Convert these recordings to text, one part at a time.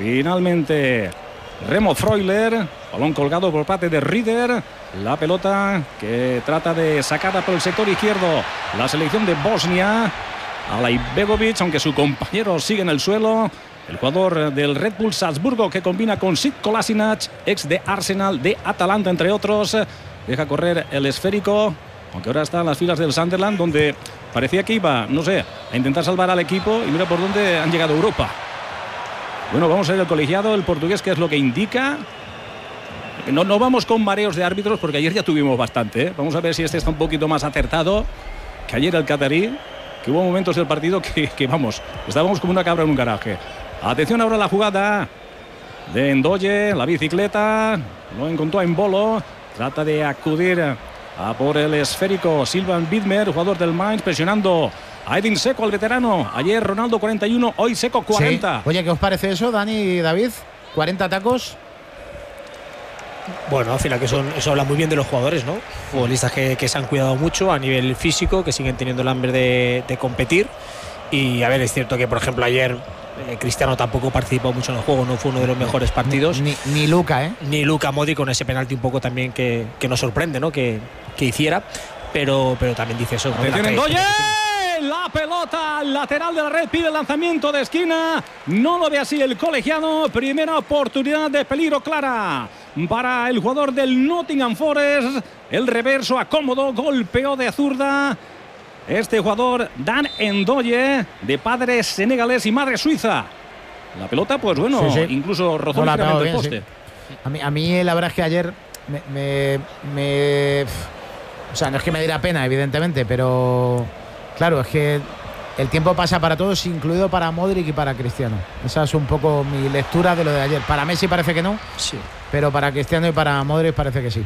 Finalmente Remo Freuler, balón colgado por parte de Rieder. La pelota que trata de sacada por el sector izquierdo la selección de Bosnia. Alaibegovic, aunque su compañero sigue en el suelo. El jugador del Red Bull Salzburgo, que combina con Sid Kolasinac, ex de Arsenal, de Atalanta, entre otros. Deja correr el esférico, aunque ahora está en las filas del Sunderland, donde parecía que iba, no sé, a intentar salvar al equipo. Y mira por dónde han llegado a Europa. Bueno, vamos a ver el colegiado, el portugués, qué es lo que indica. No vamos con mareos de árbitros, porque ayer ya tuvimos bastante, ¿eh? Vamos a ver si este está un poquito más acertado que ayer el catarí, que hubo momentos del partido que vamos, estábamos como una cabra en un garaje. Atención ahora a la jugada de Ndoye, la bicicleta, lo encontró a Embolo, trata de acudir a por el esférico Silvan Widmer, jugador del Mainz, presionando a Edin Dzeko, al veterano. Ayer Ronaldo 41, hoy Dzeko 40. Sí. Oye, ¿qué os parece eso, Dani y David? 40 tacos. Bueno, al final que eso habla muy bien de los jugadores, ¿no? Futbolistas que se han cuidado mucho a nivel físico, que siguen teniendo el hambre de competir. Y a ver, es cierto que por ejemplo ayer Cristiano tampoco participó mucho en el juego, no fue uno de los mejores partidos. Ni Luka, ¿eh? Ni Luka Modric, con ese penalti un poco también que nos sorprende, ¿no? Que hiciera, pero también dice eso, ¿no? La pelota al lateral de la red, pide el lanzamiento de esquina, no lo ve así el colegiado. Primera oportunidad de peligro clara para el jugador del Nottingham Forest. El reverso acómodo, golpeó de zurda este jugador Dan Ndoye, de padre senegalés y madre suiza. La pelota, pues bueno, sí. Incluso rozó ligeramente el poste. Sí. A mí la verdad es que ayer o sea, no es que me diera pena, evidentemente, pero claro, es que el tiempo pasa para todos, incluido para Modric y para Cristiano. Esa es un poco mi lectura de lo de ayer. Para Messi parece que no, sí, pero para Cristiano y para Modric parece que sí.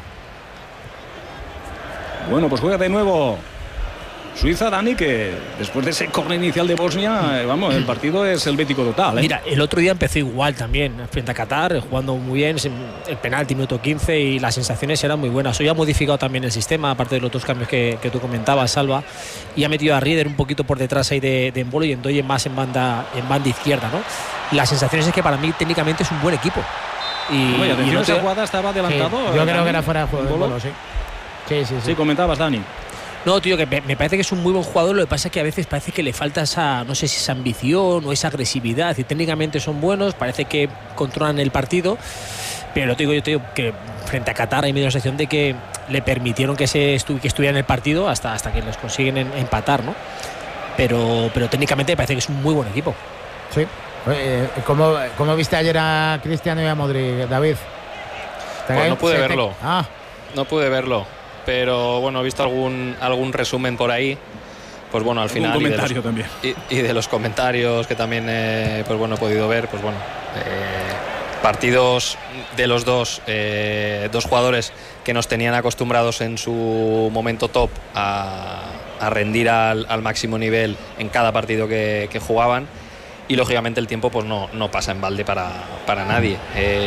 Bueno, pues juega de nuevo Suiza, Dani, que después de ese córner inicial de Bosnia, vamos, el partido es helvético total, ¿eh? Mira, el otro día empezó igual también, frente a Qatar, jugando muy bien, el penalti, minuto 15, y las sensaciones eran muy buenas. Hoy ha modificado también el sistema, aparte de los otros cambios que tú comentabas, Salva, y ha metido a Rieder un poquito por detrás ahí de Embolo y Ndoye más en banda izquierda, ¿no? Las sensaciones es que para mí técnicamente es un buen equipo. Y atención, esa jugada estaba adelantado. Sí, yo creo que era fuera de juego de Embolo, sí. Sí, comentabas, Dani. No, tío, que me parece que es un muy buen jugador. Lo que pasa es que a veces parece que le falta esa, no sé si esa ambición o esa agresividad. Y técnicamente son buenos, parece que controlan el partido. Pero yo te digo que frente a Qatar hay medio la sensación de que le permitieron que estuviera en el partido hasta que les consiguen empatar, ¿no? Pero técnicamente me parece que es un muy buen equipo. Sí. ¿Cómo viste ayer a Cristiano y a Modric, David? Pues no pude verlo. No pude verlo. Pero bueno, he visto algún resumen por ahí. Pues bueno, al final y de los comentarios que también pues bueno, he podido ver, pues bueno, partidos de los dos jugadores que nos tenían acostumbrados en su momento top a rendir al máximo nivel en cada partido que jugaban. Y lógicamente el tiempo pues no pasa en balde para nadie.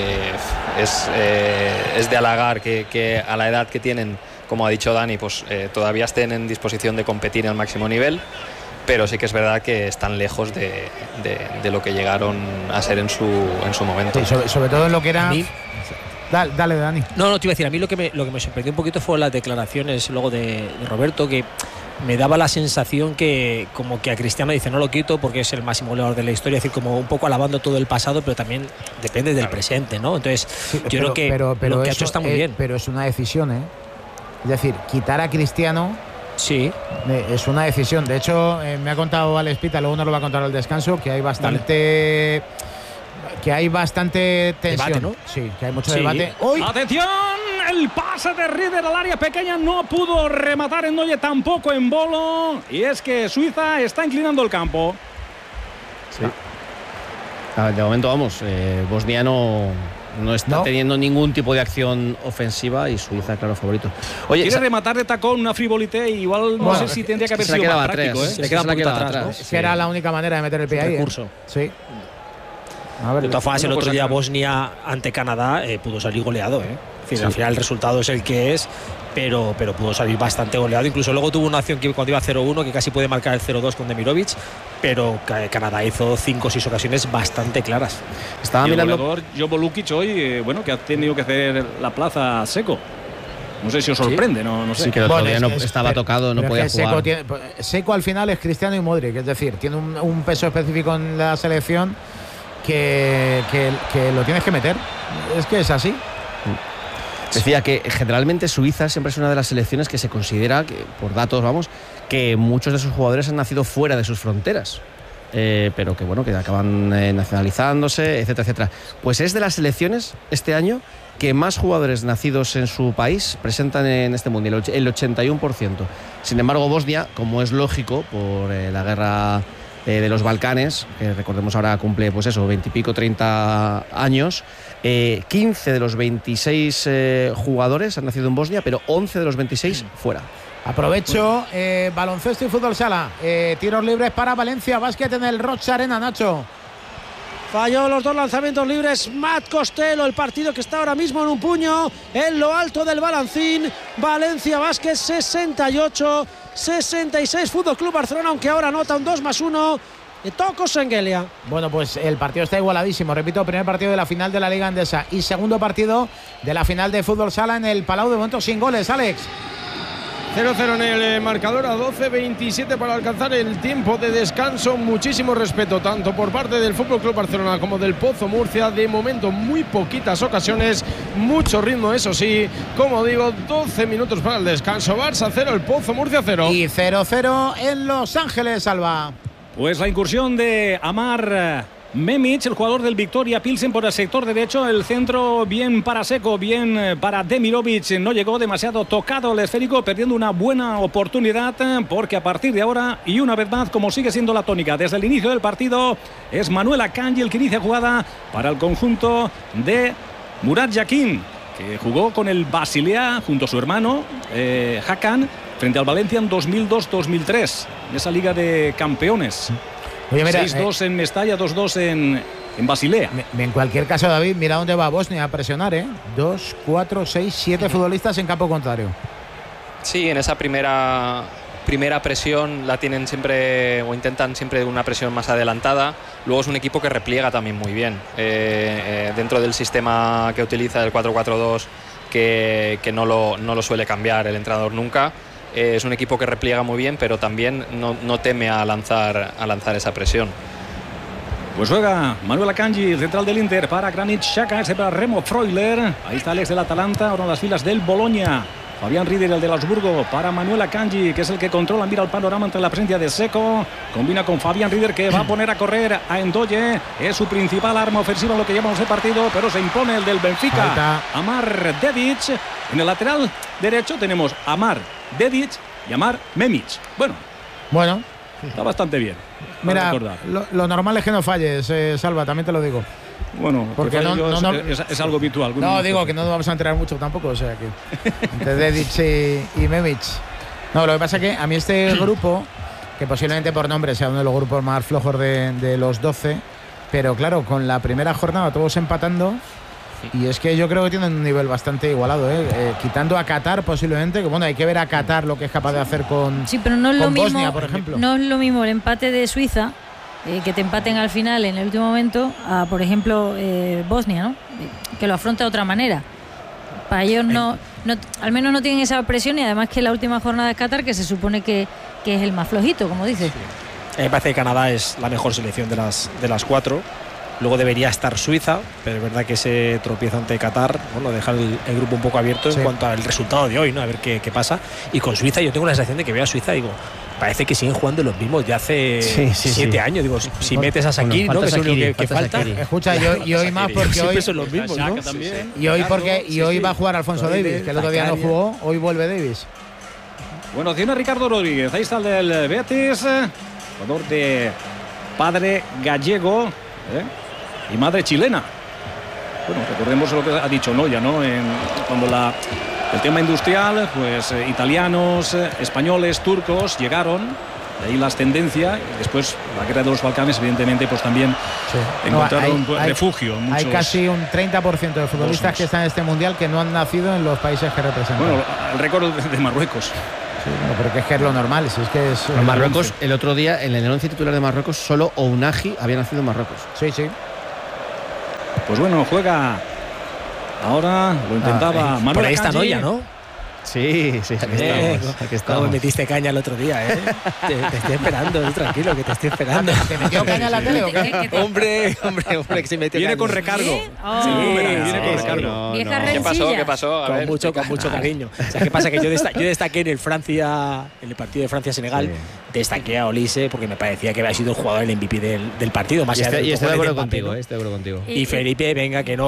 Es de halagar que a la edad que tienen, como ha dicho Dani, pues todavía estén en disposición de competir al máximo nivel, pero sí que es verdad que están lejos de lo que llegaron a ser en su momento. Sí, sobre todo en lo que era... Dale, Dani. No, te iba a decir, a mí lo que me sorprendió un poquito fue las declaraciones luego de Roberto, que me daba la sensación que como que a Cristiano dice no lo quito porque es el máximo goleador de la historia, es decir, como un poco alabando todo el pasado, pero también depende del presente, ¿no? Entonces sí, yo creo que lo que ha hecho está muy bien. Pero es una decisión, ¿eh? Es decir, quitar a Cristiano sí es una decisión. De hecho, me ha contado Alex Pita, luego nos lo va a contar al descanso, que hay bastante... Vale. Que hay bastante tensión, debate, ¿no? Sí, que hay mucho debate. ¡Uy! ¡Atención! El pase de Rieder al área pequeña, no pudo rematar en Ndoye, tampoco en Embolo. Y es que Suiza está inclinando el campo. Sí. De momento, vamos, Bosnia no está teniendo ningún tipo de acción ofensiva y Suiza, claro, favorito. Oye, quiere rematar de tacón una frivolité, igual no sé si tendría que haber sido más práctico, ¿eh? Se le queda un poquito atrás, ¿no? Sí. Era la única manera de meter el pie ahí. Recurso. Sí. A ver, de todas formas, el otro día Bosnia ante Canadá pudo salir goleado, Es decir, al final el resultado es el que es, pero pudo salir bastante goleado. Incluso luego tuvo una acción que cuando iba 0-1 que casi puede marcar el 0-2 con Demirovic, pero Canadá hizo 5 o 6 ocasiones bastante claras. Estaba mirando el goleador Jovo Lukic hoy, que ha tenido que hacer la plaza Seco. No sé si os sorprende, no sé. Sí, que el otro día estaba tocado, no podía jugar. Seco al final es Cristiano y Modric, es decir, tiene un peso específico en la selección que lo tienes que meter. Es que es así. Decía que generalmente Suiza siempre es una de las selecciones que se considera, que por datos vamos, que muchos de sus jugadores han nacido fuera de sus fronteras. Pero que acaban nacionalizándose, etcétera, etcétera. Pues es de las selecciones este año que más jugadores nacidos en su país presentan en este mundial, el 81%. Sin embargo, Bosnia, como es lógico por la guerra de los Balcanes, que recordemos ahora cumple 20 y pico, 30 años, 15 de los 26 jugadores han nacido en Bosnia, pero 11 de los 26 fuera. Aprovecho, baloncesto y fútbol sala, tiros libres para Valencia Basket en el Roig Arena, Nacho. Falló los 2 lanzamientos libres Matt Costello, el partido que está ahora mismo en un puño en lo alto del balancín. Valencia Basket 68-66 Fútbol Club Barcelona, aunque ahora anota un 2+1 de Toko Sengelia. Bueno, pues el partido está igualadísimo, repito, primer partido de la final de la Liga Endesa y segundo partido de la final de fútbol sala en el Palau, de momento sin goles, Alex. 0-0 en el marcador, a 12:27 para alcanzar el tiempo de descanso. Muchísimo respeto tanto por parte del FC Barcelona como del Pozo Murcia. De momento muy poquitas ocasiones, mucho ritmo, eso sí. Como digo, 12 minutos para el descanso. Barça 0, el Pozo Murcia 0. Y 0-0 en Los Ángeles, Alba. Pues la incursión de Amar Memic, el jugador del Victoria Pilsen, por el sector derecho. El centro bien para Seco, bien para Demirovic. No llegó, demasiado tocado el esférico, perdiendo una buena oportunidad, porque a partir de ahora, y una vez más, como sigue siendo la tónica desde el inicio del partido, es Manuel Akanji el que inicia jugada para el conjunto de Murat Yakin, que jugó con el Basilea junto a su hermano Hakan frente al Valencia en 2002-2003, en esa Liga de Campeones. Oye, mira, 6-2 en Mestalla, 2-2 en Basilea. En cualquier caso, David, mira dónde va Bosnia a presionar, 2, 4, 6, 7 futbolistas en campo contrario. Sí, en esa primera presión la tienen siempre, o intentan siempre una presión más adelantada. Luego es un equipo que repliega también muy bien. Dentro del sistema que utiliza, el 4-4-2, que no lo suele cambiar el entrenador nunca. Es un equipo que repliega muy bien, pero también no teme a lanzar esa presión. Pues juega Manuel Akanji, central del Inter, para Granit Xhaka, ese para Remo Freuler. Ahí está Alex del Atalanta, ahora en las filas del Bologna. Fabián Rieder, el de Augsburgo, para Manuel Akanji, que es el que controla, mira el panorama entre la presencia de Seco. Combina con Fabián Rieder, que va a poner a correr a Ndoye. Es su principal arma ofensiva en lo que llevamos de partido, pero se impone el del Benfica, Amar Dedic. En el lateral derecho tenemos Amar Dedic y Amar Memic. Bueno, está bastante bien. Mira, lo normal es que no falles, Salva, también te lo digo. Bueno, porque es algo habitual. No, digo que no nos vamos a enterar mucho tampoco, o sea que entre Dedic y Memic. No, lo que pasa es que a mí este grupo, que posiblemente por nombre sea uno de los grupos más flojos de los 12, pero claro, con la primera jornada todos empatando, y es que yo creo que tienen un nivel bastante igualado, quitando a Qatar posiblemente, que bueno, hay que ver a Qatar lo que es capaz de hacer con, pero no es con lo Bosnia, mismo, por ejemplo. No es lo mismo el empate de Suiza, que te empaten al final en el último momento, a por ejemplo Bosnia, ¿no? Que lo afronta de otra manera. Para ellos al menos no tienen esa presión, y además que la última jornada es Qatar, que se supone que es el más flojito, como dices. Sí. Me parece que Canadá es la mejor selección de las 4. Luego debería estar Suiza, pero es verdad que ese tropiezo ante Qatar, bueno, deja el grupo un poco abierto en cuanto al resultado de hoy, ¿no? A ver qué pasa. Y con Suiza yo tengo la sensación de que veo a Suiza y digo, parece que siguen jugando los mismos de hace 7 años. Digo, si metes a Shaqiri, ¿no? Que es lo único que falta. Escucha, y hoy más porque hoy son los mismos, ¿no? Y hoy va a jugar Alfonso Davies, que el otro día no jugó, hoy vuelve Davies. Bueno, tiene Ricardo Rodríguez, ahí está el del Betis, jugador de padre gallego y madre chilena. Bueno, recordemos lo que ha dicho Noya, ¿no? Cuando el tema industrial, pues italianos, españoles, turcos llegaron De ahí las tendencias. Después la guerra de los Balcanes, evidentemente, pues también encontraron refugio. Hay casi un 30% de futbolistas que están en este mundial que no han nacido en los países que representan. Bueno, el récord de Marruecos. Sí, bueno, pero que es lo normal. Si es que es Marruecos, el otro día, en el 11 titular de Marruecos, solo Ounahi había nacido en Marruecos. Sí, sí. Pues bueno, juega. Ahora lo intentaba Manuel. Por ahí está Noya, ¿no? Sí, aquí estamos. Me metiste caña el otro día, ¿eh? te estoy esperando, tranquilo, que te estoy esperando. ¿Te metió caña en la tele o qué? Hombre, que se metió Viene caña. con recargo. ¿Sí? Oh. Sí, viene con recargo. Vieja ¿Qué rencilla. pasó? A ver, Con mucho cariño. O sea, ¿qué pasa? Que yo destaqué en el partido de Francia-Senegal, destaqué a Olise porque me parecía que había sido el jugador, el MVP del partido. Más allá Y estoy de acuerdo Mbappé, contigo, ¿no? estoy de acuerdo contigo. Y Felipe, venga, que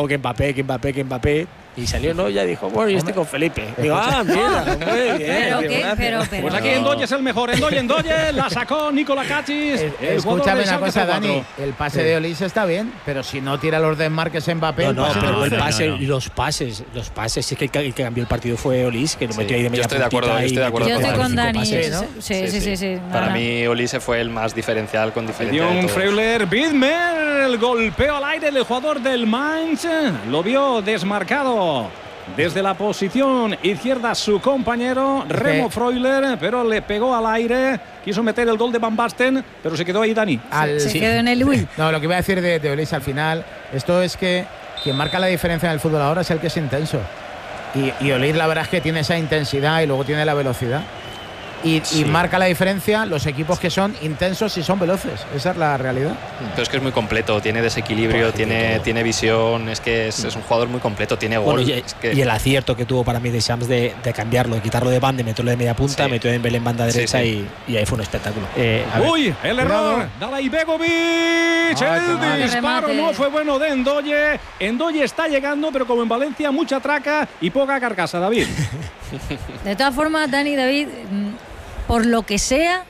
Mbappé. Y salió Noya y dijo, bueno, yo estoy con Felipe. Digo, mira, muy bien. Pero. Pues aquí Endoye es el mejor. Endoye, la sacó Nicola Cachis. Escúchame una cosa, Dani. El pase de Olise está bien, pero si no tira los desmarques Mbappé. Pero el pase y los pases, es que el que cambió el partido fue Olise, que lo metió ahí de media. Yo estoy de acuerdo. Yo estoy con Dani. Sí. Para mí Olise fue el más diferencial, con diferencia de todos. Freuler, Widmer, el golpeo al aire del jugador del Mainz. Lo vio desmarcado desde la posición izquierda su compañero Remo Freuler, pero le pegó al aire. Quiso meter el gol de Van Basten, pero se quedó ahí Dani. Se quedó en el Wii. No, lo que iba a decir de Olise al final, esto es que quien marca la diferencia en el fútbol ahora es el que es intenso. Y Olise la verdad es que tiene esa intensidad y luego tiene la velocidad. Y marca la diferencia los equipos que son intensos y son veloces. Esa es la realidad. Pero es que es muy completo, tiene desequilibrio, tiene visión, es que es un jugador muy completo, tiene gol. Bueno, y el acierto que tuvo para mí de Shams de cambiarlo, de quitarlo de banda, de meterlo de media punta, metió en Belén banda derecha y ahí fue un espectáculo. Uy, el error. Dalai Begovic. El disparo no fue bueno de Endoye. Endoye está llegando, pero como en Valencia, mucha traca y poca carcasa, David. De todas formas, Dani, David, por lo que sea,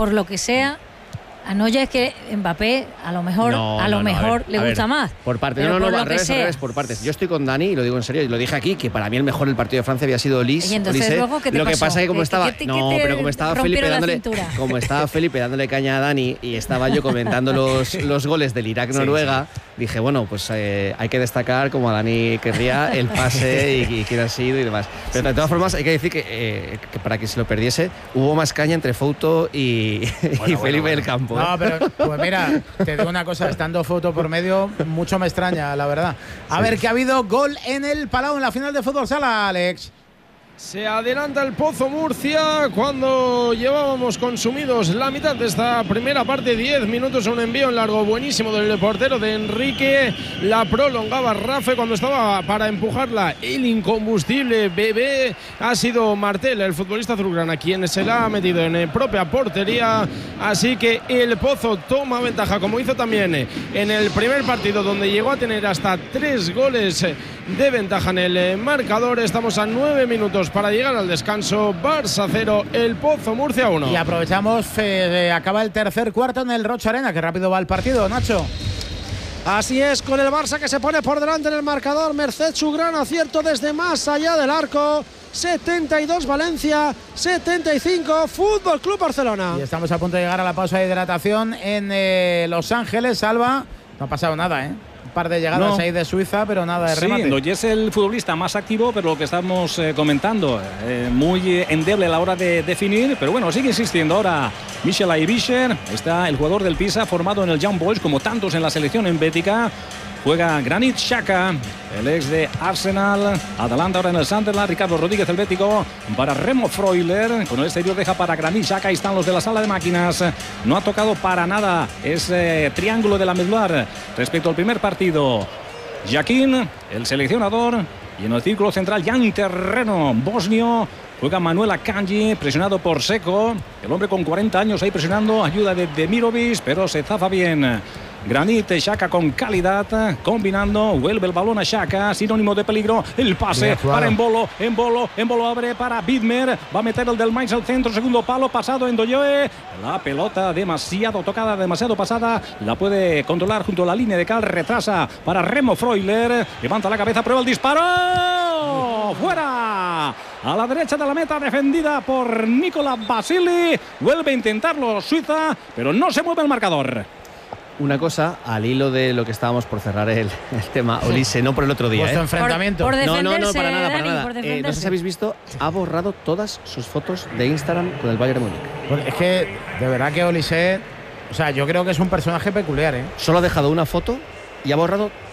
a Noya es que Mbappé a lo mejor le gusta más. Por partes, al revés, por partes. Yo estoy con Dani y lo digo en serio, y lo dije aquí, que para mí el mejor del partido de Francia había sido Olise. Y entonces luego, ¿qué te lo que pasó? pasa es que como estaba Felipe dándole caña a Dani y estaba yo comentando los goles del Irak-Noruega, dije, bueno, pues hay que destacar, como a Dani querría, el pase y quién ha sido y demás. Pero de todas formas hay que decir que para que se lo perdiese hubo más caña entre Fouto y Felipe del Campo. No, pero pues mira, te digo una cosa, estando Foto por medio, mucho me extraña, la verdad. A ver, que ha habido gol en el Palau en la final de Fútbol Sala, Alex. Se adelanta el Pozo Murcia cuando llevábamos consumidos la mitad de esta primera parte. 10 minutos, un envío en largo buenísimo del portero de Enrique. La prolongaba Rafe cuando estaba para empujarla. El incombustible Bebé ha sido Martel, el futbolista azulgrana, quien se la ha metido en propia portería. Así que el Pozo toma ventaja, como hizo también en el primer partido, donde llegó a tener hasta 3 goles de ventaja en el marcador. Estamos a 9 minutos para llegar al descanso. Barça 0, el Pozo Murcia 1. Y aprovechamos, acaba el tercer cuarto en el Rocha Arena. Qué rápido va el partido, Nacho. Así es, con el Barça que se pone por delante en el marcador, merced su gran acierto desde más allá del arco. 72 Valencia, 75 Fútbol Club Barcelona. Y estamos a punto de llegar a la pausa de hidratación en Los Ángeles. Alba, no ha pasado nada, Un par de llegadas ahí de Suiza, pero nada de remate. Sí, Endoye es el futbolista más activo, pero lo que estamos comentando, muy endeble a la hora de definir, pero bueno, sigue insistiendo ahora Michel Aibischer. Está el jugador del Pisa, formado en el Young Boys, como tantos en la selección helvética. Juega Granit Xhaka, el ex de Arsenal. Atalanta ahora en el Sunderland. Ricardo Rodríguez, el bético, para Remo Freuler. Con el exterior deja para Granit Xhaka. Ahí están los de la sala de máquinas. No ha tocado para nada ese triángulo de la medular respecto al primer partido. Jaquín, el seleccionador. Y en el círculo central, ya en terreno bosnio, juega Manuel Akanji, presionado por Seco. El hombre con 40 años ahí presionando. Ayuda de Demirovic, pero se zafa bien. Granit Xhaka con calidad, combinando, vuelve el balón a Xhaka, sinónimo de peligro, el pase para Embolo abre para Widmer, va a meter el del Mainz al centro, segundo palo, pasado en Endoye, la pelota demasiado tocada, demasiado pasada, la puede controlar junto a la línea de cal, retrasa para Remo Freuler, levanta la cabeza, prueba el disparo. tiro, fuera. A la derecha de la meta, defendida por Nicola Basili. Vuelve a intentarlo Suiza, pero no se mueve el marcador. Una cosa, al hilo de lo que estábamos por cerrar el tema, Olise, no por el otro día. Vuestro enfrentamiento. Por No, defenderse, para nada, Dani, para nada. por No sé defenderse. si habéis visto, ha borrado todas sus fotos de Instagram con el Bayern Múnich. Pues es que, de verdad que Olise, o sea, yo creo que es un personaje peculiar, ¿eh? Solo ha dejado una foto y ha borrado